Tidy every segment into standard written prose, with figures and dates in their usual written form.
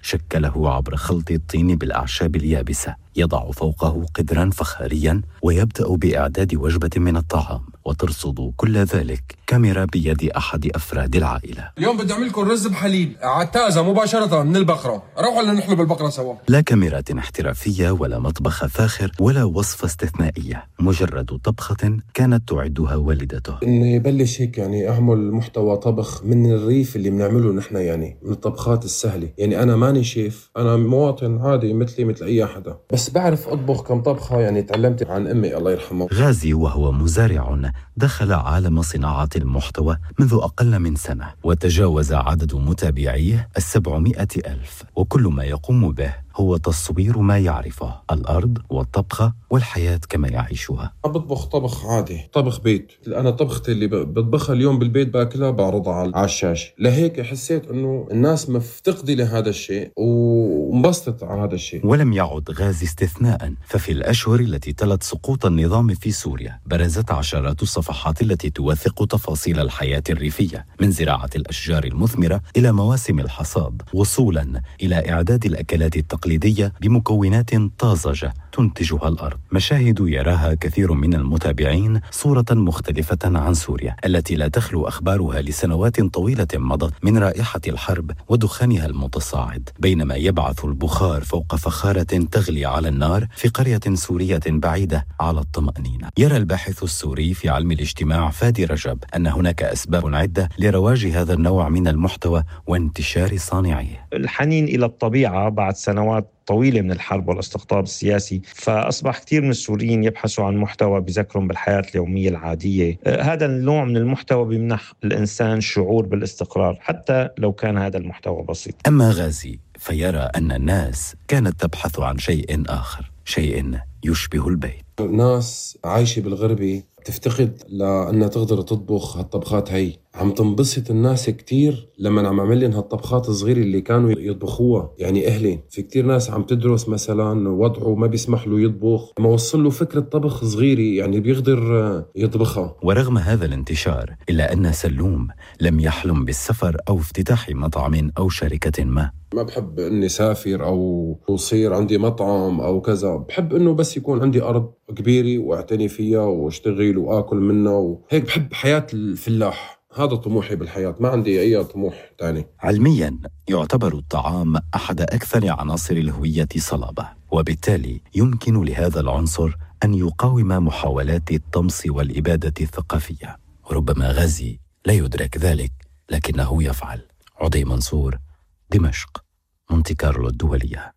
شكله عبر خلط الطين بالأعشاب اليابسة، يضع فوقه قدرا فخاريا ويبدأ بإعداد وجبة من الطعام، وترصد كل ذلك كاميرا بيد أحد أفراد العائلة. اليوم بدي أعمل لكم رز بحليب عتازة مباشرة من البقرة، روحوا لنحلب البقرة سوا. لا كاميرات احترافية ولا مطبخ فاخر ولا وصفة استثنائية، مجرد طبخة كانت تعدها والدته. إني يبلش هيك يعني أعمل محتوى طبخ من الريف اللي بنعمله نحن، يعني من الطبخات السهلة. يعني أنا ماني شيف، أنا مواطن عادي مثلي مثل أي حدا، بس بعرف أطبخ كم طبخة. يعني تعلمت عن أمي الله يرحمها. غازي وهو مزارع دخل عالم صناعة المحتوى منذ أقل من سنة، وتجاوز عدد متابعيه 700,000، وكل ما يقوم به هو تصوير ما يعرفه، الأرض والطبخة والحياة كما يعيشها. بطبخ طبخ عادي، طبخ بيت. أنا طبختي اللي بطبخها اليوم بالبيت باكلها بعرضها على الشاشة. لهيك حسيت أنه الناس مفتقدة لهذا الشيء وانبسطت على هذا الشيء. ولم يعد غازي استثناء، ففي الأشهر التي تلت سقوط النظام في سوريا برزت عشرات الصفحات التي توثق تفاصيل الحياة الريفية، من زراعة الأشجار المثمرة إلى مواسم الحصاد، وصولا إلى إعداد الأكلات التقليدية بمكونات طازجة تنتجها الأرض. مشاهد يراها كثير من المتابعين صورة مختلفة عن سوريا التي لا تخلو أخبارها لسنوات طويلة مضت من رائحة الحرب ودخانها المتصاعد، بينما يبعث البخار فوق فخارة تغلي على النار في قرية سورية بعيدة على الطمأنينة. يرى الباحث السوري في علم الاجتماع فادي رجب أن هناك أسباب عدة لرواج هذا النوع من المحتوى وانتشار صانعيه. الحنين إلى الطبيعة بعد سنوات طويلة من الحرب والاستقطاب السياسي، فأصبح كثير من السوريين يبحثوا عن محتوى بذكرهم بالحياة اليومية العادية. هذا النوع من المحتوى بيمنح الإنسان شعور بالاستقرار حتى لو كان هذا المحتوى بسيط. أما غازي فيرى أن الناس كانت تبحث عن شيء آخر، شيء يشبه البيت. ناس عايشة بالغربة تفتقد لأنها تقدر تطبخ هالطبخات هاي. عم تنبسط الناس كتير لما عم عمل لهم هالطبخات الصغيرة اللي كانوا يطبخوها، يعني أهلين. في كتير ناس عم تدرس مثلا وضعه ما بيسمح له يطبخ، ما وصل له فكرة طبخ صغيرة يعني بيقدر يطبخها. ورغم هذا الانتشار إلا أن سلوم لم يحلم بالسفر أو افتتاح مطعم أو شركة ما بحب إني سافر أو يصير عندي مطعم أو كذا. بحب إنه بس يكون عندي أرض كبيرة واعتني فيها واشتغل وآكل منها وهيك. بحب حياة الفلاح، هذا طموحي بالحياة، ما عندي أي طموح تاني. علميا يعتبر الطعام أحد أكثر عناصر الهوية صلابة، وبالتالي يمكن لهذا العنصر أن يقاوم محاولات الطمس والإبادة الثقافية. ربما غازي لا يدرك ذلك لكنه يفعل. عدي منصور، دمشق، مونتي كارلو الدولية.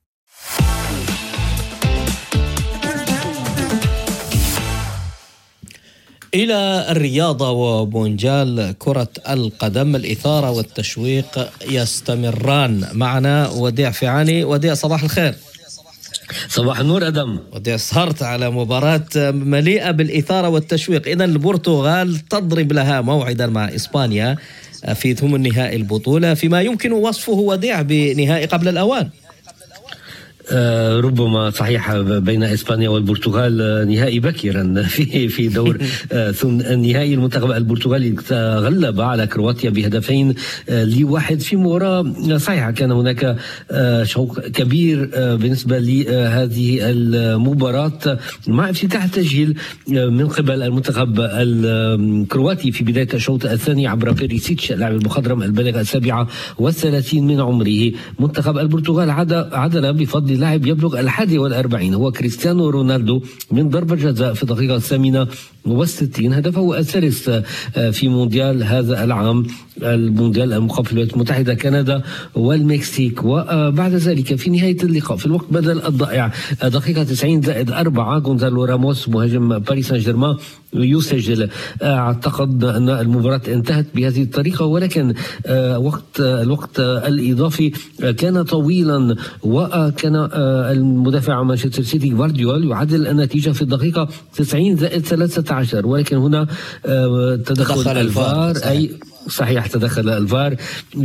إلى الرياضة ومونديال كرة القدم، الإثارة والتشويق يستمران. معنا وديع فعاني. وديع صباح الخير. صباح النور أدم. وديع سهرت على مباراة مليئة بالإثارة والتشويق. إذن البرتغال تضرب لها موعدا مع إسبانيا في ثمن نهائي البطولة، فيما يمكن وصفه وديع بنهائي قبل الأوان. ربما صحيح بين إسبانيا والبرتغال نهائي بكرا في دور نهائي. المنتخب البرتغالي تغلب على كرواتيا ب2-1 في مباراة صحيحة. كان هناك شوق كبير بالنسبة لهذه المباراة مع افتتاح التسجيل من قبل المنتخب الكرواتي في بداية الشوط الثاني عبر بيريسيتش اللاعب المخضرم البالغ 37 من عمره. منتخب البرتغال عدل بفضل لاعب يبلغ 41 هو كريستيانو رونالدو من ضربة جزاء في الدقيقة 68. هدفه الثالث في مونديال هذا العام، المونديال المقام في الولايات المتحدة، كندا والمكسيك. وبعد ذلك في نهاية اللقاء في الوقت بدل الضائع دقيقة 90+4 غونزالو راموس مهاجم باريس سان جيرمان يسجل. اعتقد أن المباراة انتهت بهذه الطريقة، ولكن الوقت الإضافي كان طويلا، وكان المدافع مانشستر سيتي غوارديول يعدل النتيجة في الدقيقة 90+13، ولكن هنا تدخل الفار. أي صحيح تدخل الفار.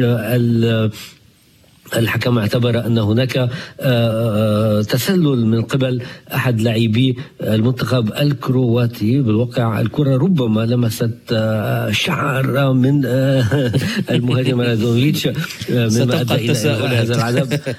الحكم اعتبر أن هناك تسلل من قبل أحد لاعبي المنتخب الكرواتي. بالواقع الكرة ربما لمست شعر من المهاجم رادونيتش، مما أدى إلى هذا العدم.